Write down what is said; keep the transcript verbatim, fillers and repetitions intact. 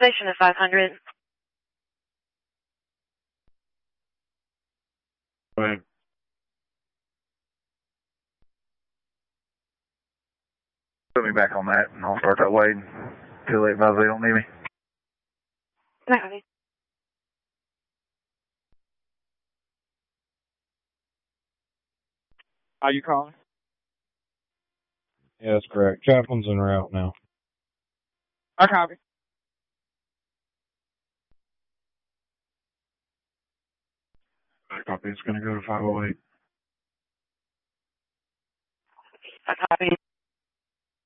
station at five hundred. Go ahead. Put me back on that, and I'll start that way. Too late, Buzz. They don't need me. No. Are you calling? Yeah, that's correct. Chaplain's en route now. I copy. I copy. It's going to go to five oh eight. I copy.